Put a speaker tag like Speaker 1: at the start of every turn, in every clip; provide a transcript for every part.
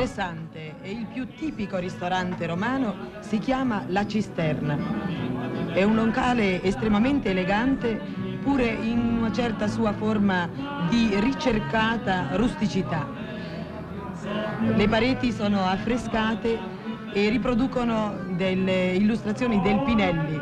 Speaker 1: interessante e il più tipico ristorante romano si chiama La Cisterna. È un locale estremamente elegante, pure in una certa sua forma di ricercata rusticità. Le pareti sono affrescate e riproducono delle illustrazioni del Pinelli.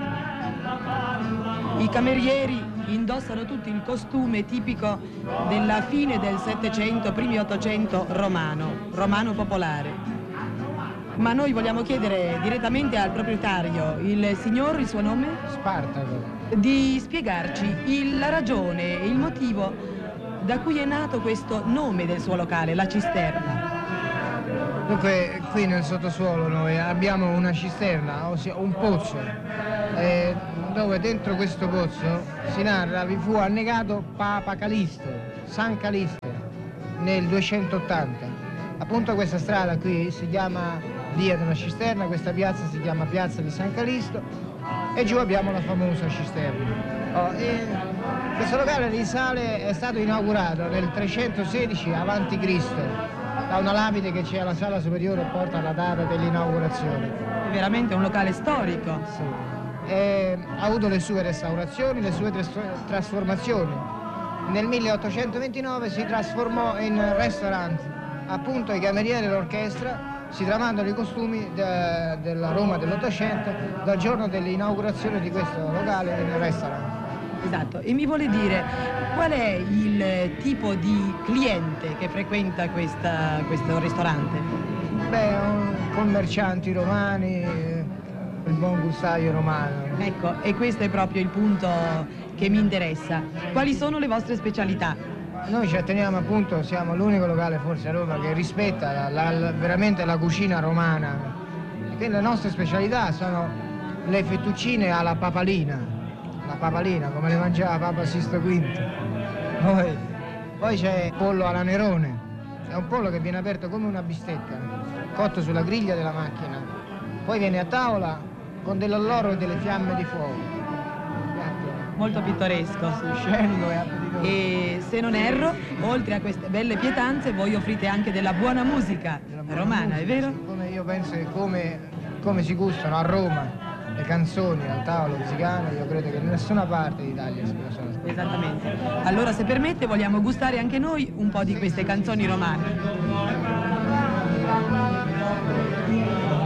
Speaker 1: I camerieri indossano tutti il costume tipico della fine del Settecento, primi Ottocento romano popolare. Ma noi vogliamo chiedere direttamente al proprietario, il suo nome?
Speaker 2: Spartaco.
Speaker 1: Di spiegarci la ragione e il motivo da cui è nato questo nome del suo locale, La Cisterna.
Speaker 2: Dunque, qui nel sottosuolo noi abbiamo una cisterna, ossia un pozzo, dove dentro questo pozzo si narra vi fu annegato Papa Calisto, San Calisto, nel 280. Appunto questa strada qui si chiama Via della Cisterna, questa piazza si chiama Piazza di San Calisto e giù abbiamo la famosa cisterna. Questo locale risale, è stato inaugurato nel 316 a.C. da una lapide che c'è alla sala superiore e porta alla data dell'inaugurazione.
Speaker 1: È veramente un locale storico.
Speaker 2: Sì. Ha avuto le sue restaurazioni, le sue trasformazioni. Nel 1829 si trasformò in ristorante. Appunto i camerieri e l'orchestra si tramandano i costumi della Roma dell'Ottocento dal giorno dell'inaugurazione di questo locale in ristorante.
Speaker 1: Esatto, e mi vuole dire qual è il tipo di cliente che frequenta questo ristorante?
Speaker 2: Beh, commercianti romani, il buon gustaio romano.
Speaker 1: Ecco, e questo è proprio il punto che mi interessa. Quali sono le vostre specialità?
Speaker 2: Noi ci atteniamo, appunto, siamo l'unico locale forse a Roma che rispetta veramente la cucina romana. E quindi le nostre specialità sono le fettuccine alla papalina, la papalina come le mangiava Papa Sisto V. Poi c'è il pollo alla Nerone, è un pollo che viene aperto come una bistecca, cotto sulla griglia della macchina. Poi viene a tavola con dell'alloro e delle fiamme di fuoco.
Speaker 1: Molto pittoresco.
Speaker 2: Scenico e appetitoso.
Speaker 1: E se non erro, oltre a queste belle pietanze, voi offrite anche della buona musica romana,
Speaker 2: musica,
Speaker 1: è vero?
Speaker 2: sì. Come io penso che come si gustano a Roma le canzoni al tavolo zigano, io credo che in nessuna parte d'Italia si possono ascoltare.
Speaker 1: Esattamente. Allora, se permette, vogliamo gustare anche noi un po' di queste canzoni romane.